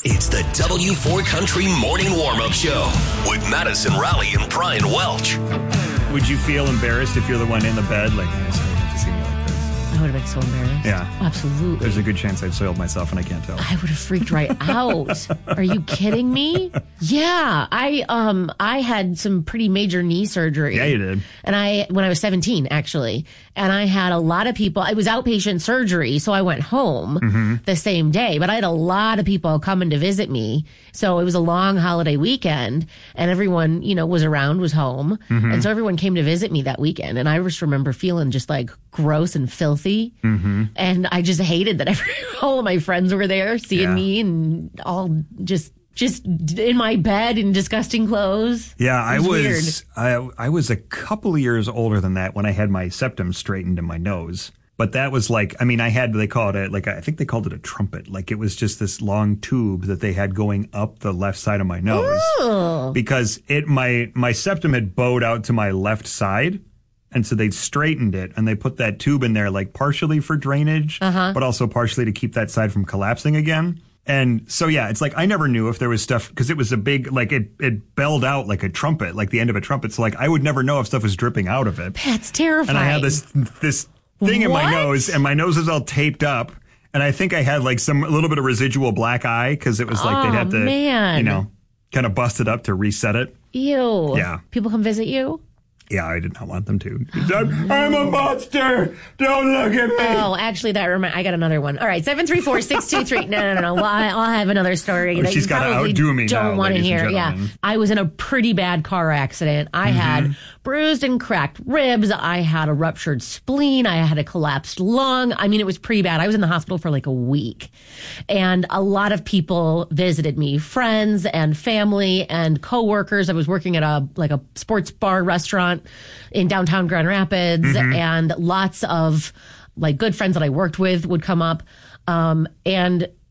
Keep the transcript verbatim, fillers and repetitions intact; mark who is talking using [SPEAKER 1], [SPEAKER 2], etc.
[SPEAKER 1] It's the W four Country Morning Warm-Up Show with Madison Rowley and Brian Welch.
[SPEAKER 2] Would you feel embarrassed if you're the one in the bed? Like, oh, sorry, have to see me like this.
[SPEAKER 3] I would have been so embarrassed.
[SPEAKER 2] Yeah.
[SPEAKER 3] Absolutely.
[SPEAKER 2] There's a good chance I've soiled myself and I can't tell.
[SPEAKER 3] I would have freaked right out. Are you kidding me? Yeah. I um I had some pretty major knee surgery.
[SPEAKER 2] Yeah, you did.
[SPEAKER 3] And I, when I was seventeen, actually. And I had a lot of people, it was outpatient surgery, so I went home mm-hmm. the same day. But I had a lot of people coming to visit me. So it was a long holiday weekend and everyone, you know, was around, was home. Mm-hmm. And so everyone came to visit me that weekend. And I just remember feeling just like gross and filthy. Mm-hmm. And I just hated that every, all of my friends were there seeing yeah. me and all just just in my bed in disgusting clothes.
[SPEAKER 2] Yeah, I was
[SPEAKER 3] weird.
[SPEAKER 2] I, I was a couple of years older than that when I had my septum straightened in my nose. But that was like, I mean, I had, they call it a, like, I think they called it a trumpet. Like it was just this long tube that they had going up the left side of my nose.
[SPEAKER 3] Ooh.
[SPEAKER 2] Because it, my, my septum had bowed out to my left side. And so they straightened it and they put that tube in there like partially for drainage, uh-huh. but also partially to keep that side from collapsing again. And so, yeah, it's like I never knew if there was stuff because it was a big, like it, it belled out like a trumpet, like the end of a trumpet. So like I would never know if stuff was dripping out of it.
[SPEAKER 3] That's terrifying.
[SPEAKER 2] And I had this this thing
[SPEAKER 3] what?
[SPEAKER 2] in my nose and my nose was all taped up. And I think I had like some a little bit of residual black eye because it was like
[SPEAKER 3] oh,
[SPEAKER 2] they'd have to,
[SPEAKER 3] man.
[SPEAKER 2] you know, kind of bust it up to reset it.
[SPEAKER 3] Ew.
[SPEAKER 2] Yeah.
[SPEAKER 3] People come visit you?
[SPEAKER 2] Yeah, I did not want them to. I'm, I'm a monster. Don't look at me.
[SPEAKER 3] Oh, actually, that remi- I got another one. All right, seven three four, six two three. No, no, no, no. Well, I, I'll have another story.
[SPEAKER 2] Oh,
[SPEAKER 3] that
[SPEAKER 2] she's
[SPEAKER 3] you
[SPEAKER 2] got to
[SPEAKER 3] probably
[SPEAKER 2] outdo me
[SPEAKER 3] don't
[SPEAKER 2] now,
[SPEAKER 3] want to
[SPEAKER 2] ladies and
[SPEAKER 3] hear. Yeah,
[SPEAKER 2] gentlemen.
[SPEAKER 3] I was in a pretty bad car accident. I
[SPEAKER 2] Mm-hmm.
[SPEAKER 3] had bruised and cracked ribs. I had a ruptured spleen. I had a collapsed lung. I mean, it was pretty bad. I was in the hospital for like a week. And a lot of people visited me, friends and family and coworkers. I was working at a like a sports bar restaurant in downtown Grand Rapids, mm-hmm. and lots of like good friends that I worked with would come up. Um, and